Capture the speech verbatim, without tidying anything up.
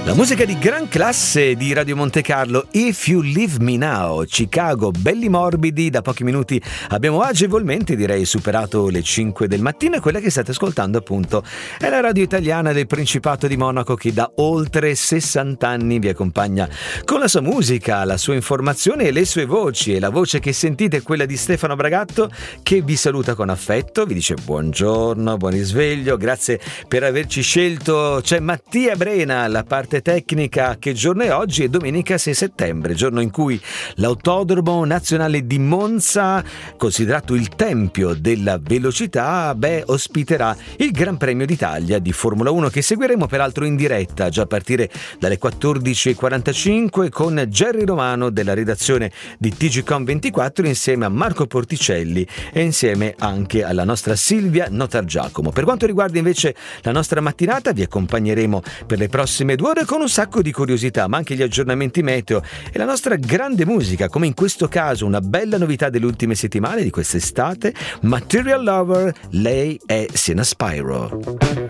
La musica di gran classe di Radio Monte Carlo, If You Leave Me Now, Chicago, belli morbidi. Da pochi minuti abbiamo agevolmente, direi, superato le cinque del mattino, e quella che state ascoltando appunto è la radio italiana del Principato di Monaco, che da oltre sessanta anni vi accompagna con la sua musica, la sua informazione e le sue voci. E la voce che sentite è quella di Stefano Bragatto, che vi saluta con affetto, vi dice buongiorno, buon risveglio, grazie per averci scelto. C'è Mattia Brena alla parte tecnica. Che giorno è oggi? È domenica sei settembre, giorno in cui l'Autodromo Nazionale di Monza, considerato il tempio della velocità, beh, ospiterà il Gran Premio d'Italia di Formula uno, che seguiremo peraltro in diretta già a partire dalle quattordici e quarantacinque con Gerry Romano della redazione di T G Com ventiquattro, insieme a Marco Porticelli e insieme anche alla nostra Silvia Notargiacomo. Per quanto riguarda invece la nostra mattinata, vi accompagneremo per le prossime due ore con un sacco di curiosità, ma anche gli aggiornamenti meteo e la nostra grande musica, come in questo caso una bella novità delle ultime settimane di quest'estate, Material Lover, lei è Sienna Spyro.